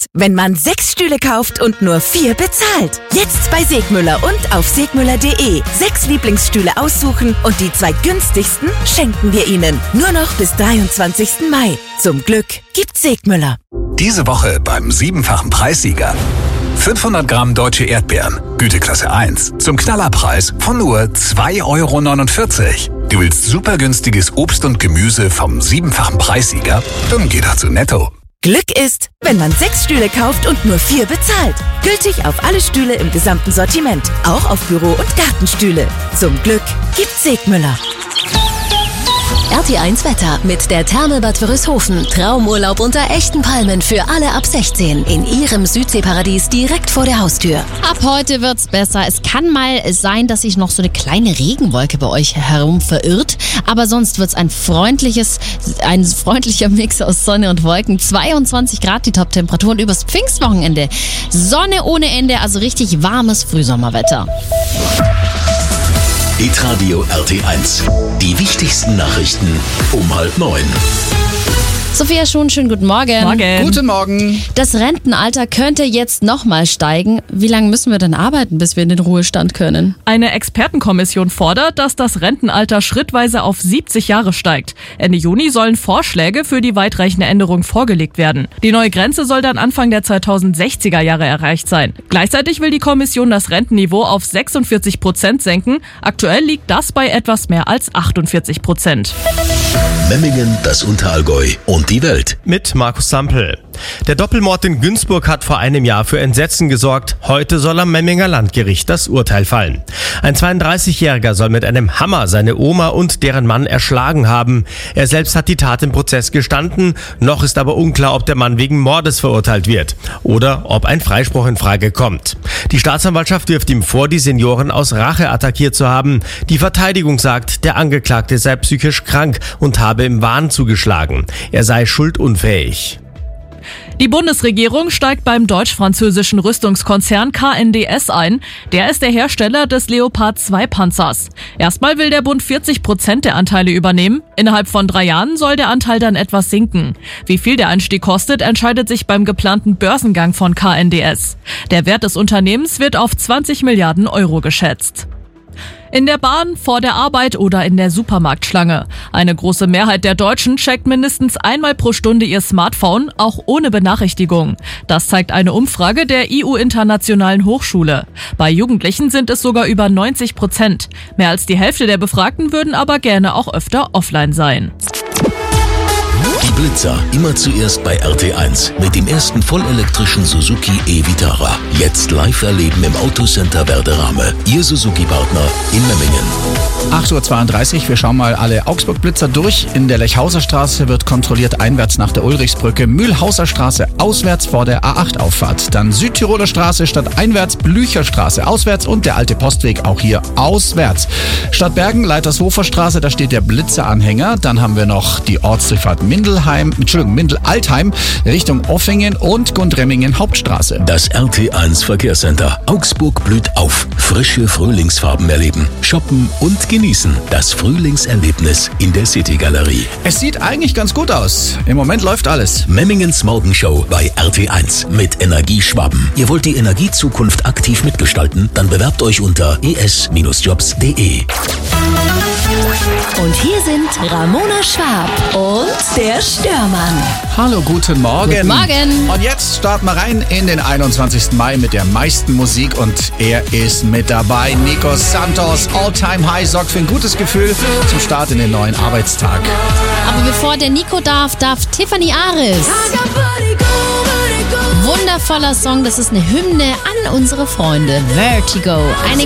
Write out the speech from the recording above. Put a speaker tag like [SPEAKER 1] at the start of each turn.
[SPEAKER 1] wenn man 6 Stühle kauft und nur 4 bezahlt. Jetzt bei Segmüller und auf segmüller.de. 6 Lieblingsstühle aussuchen und die 2 günstigsten schenken wir Ihnen. Nur noch bis 23. Mai. Zum Glück gibt's Segmüller.
[SPEAKER 2] Diese Woche beim 7-fachen Preissieger. 500 Gramm deutsche Erdbeeren, Güteklasse 1, zum Knallerpreis von nur 2,49 €. Du willst super günstiges Obst und Gemüse vom 7-fachen Preissieger? Dann geh doch zu Netto.
[SPEAKER 1] Glück ist, wenn man 6 Stühle kauft und nur 4 bezahlt. Gültig auf alle Stühle im gesamten Sortiment, auch auf Büro- und Gartenstühle. Zum Glück gibt's Segmüller.
[SPEAKER 3] RT1 Wetter mit der Therme Bad Wörishofen. Traumurlaub unter echten Palmen für alle ab 16 in Ihrem Südseeparadies direkt vor der Haustür.
[SPEAKER 4] Ab heute wird's besser. Es kann mal sein, dass sich noch so eine kleine Regenwolke bei euch herum verirrt. Aber sonst wird's ein freundlicher Mix aus Sonne und Wolken. 22 Grad die Top-Temperaturen übers Pfingstwochenende. Sonne ohne Ende, also richtig warmes Frühsommerwetter.
[SPEAKER 5] Hitradio RT1. Die wichtigsten Nachrichten um 8:30.
[SPEAKER 4] Sophia Schuhn, schönen guten Morgen.
[SPEAKER 6] Morgen. Guten Morgen.
[SPEAKER 4] Das Rentenalter könnte jetzt nochmal steigen. Wie lange müssen wir denn arbeiten, bis wir in den Ruhestand können?
[SPEAKER 6] Eine Expertenkommission fordert, dass das Rentenalter schrittweise auf 70 Jahre steigt. Ende Juni sollen Vorschläge für die weitreichende Änderung vorgelegt werden. Die neue Grenze soll dann Anfang der 2060er Jahre erreicht sein. Gleichzeitig will die Kommission das Rentenniveau auf 46% senken. Aktuell liegt das bei etwas mehr als 48%.
[SPEAKER 5] Memmingen, das Unterallgäu und die Welt.
[SPEAKER 7] Mit Markus Sampel. Der Doppelmord in Günzburg hat vor einem Jahr für Entsetzen gesorgt. Heute soll am Memminger Landgericht das Urteil fallen. Ein 32-Jähriger soll mit einem Hammer seine Oma und deren Mann erschlagen haben. Er selbst hat die Tat im Prozess gestanden. Noch ist aber unklar, ob der Mann wegen Mordes verurteilt wird oder ob ein Freispruch in Frage kommt. Die Staatsanwaltschaft wirft ihm vor, die Senioren aus Rache attackiert zu haben. Die Verteidigung sagt, der Angeklagte sei psychisch krank und habe im Wahn zugeschlagen. Er sei schuldunfähig.
[SPEAKER 6] Die Bundesregierung steigt beim deutsch-französischen Rüstungskonzern KNDS ein. Der ist der Hersteller des Leopard 2 Panzers. Erstmal will der Bund 40% der Anteile übernehmen. Innerhalb von 3 Jahren soll der Anteil dann etwas sinken. Wie viel der Einstieg kostet, entscheidet sich beim geplanten Börsengang von KNDS. Der Wert des Unternehmens wird auf 20 Milliarden Euro geschätzt. In der Bahn, vor der Arbeit oder in der Supermarktschlange. Eine große Mehrheit der Deutschen checkt mindestens einmal pro Stunde ihr Smartphone, auch ohne Benachrichtigung. Das zeigt eine Umfrage der IU-Internationalen Hochschule. Bei Jugendlichen sind es sogar über 90%. Mehr als die Hälfte der Befragten würden aber gerne auch öfter offline sein.
[SPEAKER 5] Die Blitzer, immer zuerst bei RT1 mit dem ersten vollelektrischen Suzuki e-Vitara. Jetzt live erleben im Autocenter Werderame. Ihr Suzuki-Partner in Memmingen.
[SPEAKER 8] 8:32 Uhr, wir schauen mal alle Augsburg-Blitzer durch. In der Lechhauser Straße wird kontrolliert einwärts nach der Ulrichsbrücke, Mühlhauser Straße auswärts vor der A8-Auffahrt. Dann Südtiroler Straße statt einwärts, Blücher Straße auswärts und der alte Postweg auch hier auswärts. Stadt Bergen, Leitershofer Straße, da steht der Blitzeranhänger. Dann haben wir noch die Ortsdurchfahrt Mindel-Altheim Richtung Offingen und Gundremmingen Hauptstraße.
[SPEAKER 5] Das RT1 Verkehrscenter. Augsburg blüht auf. Frische Frühlingsfarben erleben, shoppen und genießen. Das Frühlingserlebnis in der City-Galerie.
[SPEAKER 8] Es sieht eigentlich ganz gut aus. Im Moment läuft alles.
[SPEAKER 5] Memmingens Morgenshow bei RT1 mit Energieschwaben. Ihr wollt die Energiezukunft aktiv mitgestalten? Dann bewerbt euch unter es-jobs.de.
[SPEAKER 3] Und hier sind Ramona Schwab und der Störmann.
[SPEAKER 8] Hallo, guten Morgen.
[SPEAKER 4] Guten Morgen.
[SPEAKER 8] Und jetzt starten wir rein in den 21. Mai mit der meisten Musik und er ist mit dabei. Nico Santos, All-Time High, sorgt für ein gutes Gefühl zum Start in den neuen Arbeitstag.
[SPEAKER 4] Aber bevor der Nico darf Tiffany Aris. Wundervoller Song, das ist eine Hymne an unsere Freunde. Vertigo. Eine